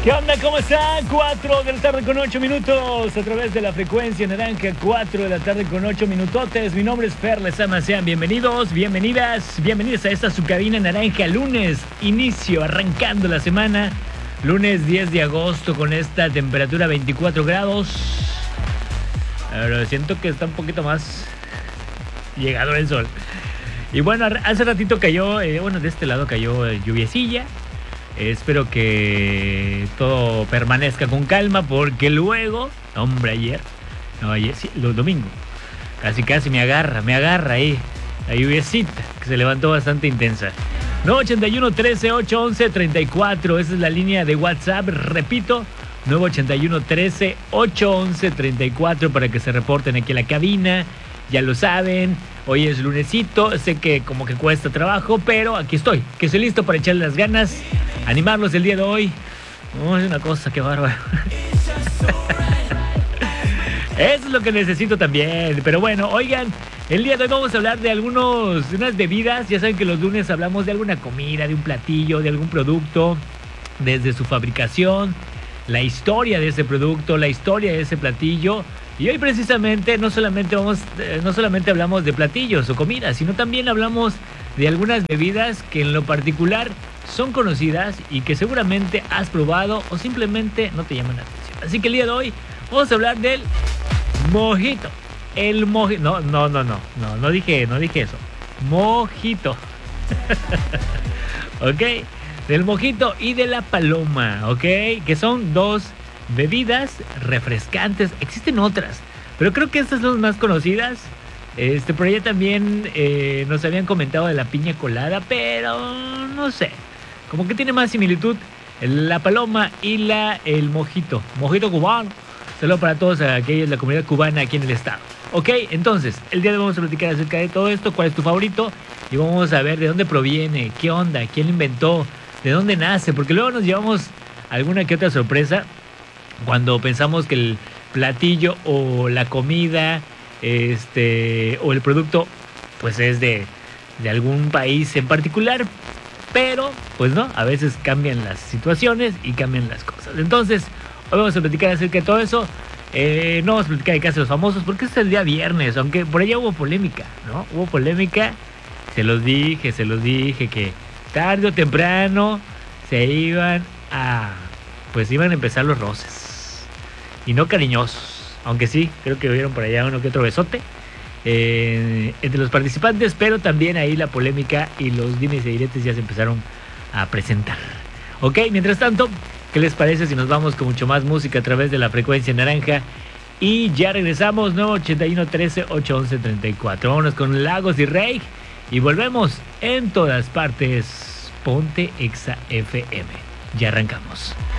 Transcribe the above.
¿Qué onda? ¿Cómo están? 4 de la tarde con 8 minutos a través de la frecuencia naranja. 4 de la tarde con 8 minutotes. Mi nombre es Fer Lezama. Sean bienvenidos, bienvenidas a esta su cabina naranja. Lunes, inicio, arrancando la semana. Lunes 10 de agosto con esta temperatura 24 grados. Pero siento que está un poquito más llegador el sol. Y bueno, hace ratito cayó, de este lado cayó lluviecilla. Espero que todo permanezca con calma porque luego, ayer, sí, el domingo, casi me agarra ahí la lluviecita que se levantó bastante intensa. 981 13 811 34, esa es la línea de WhatsApp, repito, 981 13 811 34 para que se reporten aquí a la cabina. Ya lo saben, hoy es lunesito, sé que como que cuesta trabajo, pero aquí estoy, que estoy listo para echarle las ganas, animarlos el día de hoy. Es una cosa, qué bárbaro. Eso es lo que necesito también, pero bueno, oigan, el día de hoy vamos a hablar de unas bebidas. Ya saben que los lunes hablamos de alguna comida, de un platillo, de algún producto, desde su fabricación, la historia de ese producto, la historia de ese platillo. Y hoy precisamente no solamente hablamos de platillos o comidas, sino también hablamos de algunas bebidas que en lo particular son conocidas y que seguramente has probado o simplemente no te llaman la atención. Así que el día de hoy vamos a hablar del mojito. El mojito. No dije eso. Mojito. Ok. Del mojito y de la paloma, ok. Que son dos bebidas refrescantes. Existen otras, pero creo que estas son las más conocidas. Por allá también nos habían comentado de la piña colada, pero no sé, como que tiene más similitud la paloma y el mojito cubano. Saludos para todos aquellos de la comunidad cubana aquí en el estado. Ok, entonces, el día de hoy vamos a platicar acerca de todo esto, cuál es tu favorito, y vamos a ver de dónde proviene, qué onda, quién lo inventó, de dónde nace, porque luego nos llevamos alguna que otra sorpresa cuando pensamos que el platillo o la comida o el producto pues es de algún país en particular, pero pues no, a veces cambian las situaciones y cambian las cosas. Entonces hoy vamos a platicar acerca de todo eso. No vamos a platicar de Casa de los Famosos porque este es el día viernes, aunque por allá hubo polémica, ¿no? Hubo polémica, se los dije que tarde o temprano iban a empezar los roces. Y no cariñosos, aunque sí, creo que vieron por allá uno que otro besote entre los participantes, pero también ahí la polémica y los dimes y diretes ya se empezaron a presentar. Ok, mientras tanto, ¿qué les parece si nos vamos con mucho más música a través de la frecuencia naranja? Y ya regresamos, 981 13 811 34. Vámonos con Lagos y Rey y volvemos en todas partes. Ponte Exa FM. Ya arrancamos.